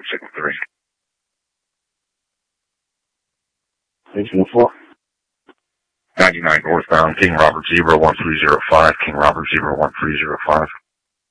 signal 3. 1804. 99 northbound, King Robert 01305, King Robert 01305.